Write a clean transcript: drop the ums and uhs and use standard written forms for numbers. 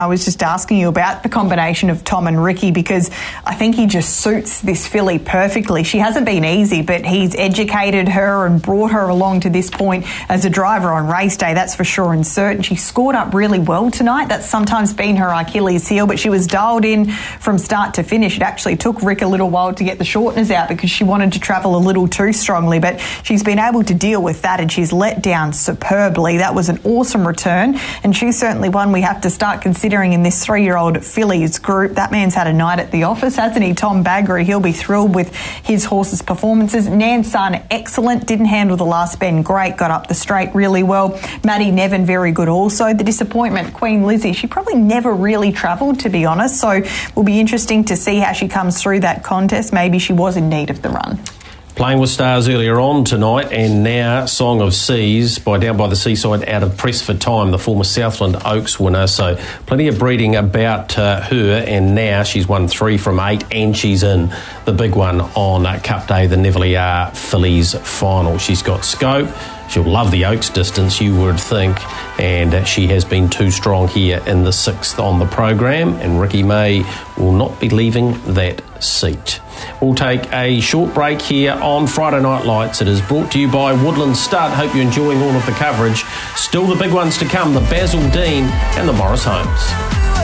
I was just asking you about the combination of Tom and Ricky because I think he just suits this filly perfectly. She hasn't been easy, but he's educated her and brought her along to this point as a driver on race day, that's for sure and certain. She scored up really well tonight. That's sometimes been her Achilles heel, but she was dialed in from start to finish. It actually took Rick a little while to get the shorteners out because she wanted to travel a little too strongly, but she's been able to deal with that and she's let down superbly. That was an awesome return, and she's certainly one we have to start considering in this 3-year-old fillies group. That man's had a night at the office, hasn't he? Tom Baggery, he'll be thrilled with his horse's performances. Nansan, excellent, didn't handle the last bend great, got up the straight really well. Maddie Nevin, very good also. The disappointment, Queen Lizzie, she probably never really travelled, to be honest, so will be interesting to see how she comes through that contest. Maybe she was in need of the run. Playing with Stars earlier on tonight, and now Song of Seas down by the seaside out of Press for Time, the former Southland Oaks winner. So plenty of breeding about her, and now she's won 3 from 8 and she's in the big one on Cup Day, the Neville Fillies final. She's got scope. She'll love the Oaks distance, you would think, and she has been too strong here in the 6th on the program, and Ricky May will not be leaving that seat. We'll take a short break here on Friday Night Lights. It is brought to you by Woodland Stud. Hope you're enjoying all of the coverage. Still the big ones to come, the Basil Dean and the Morris Homes.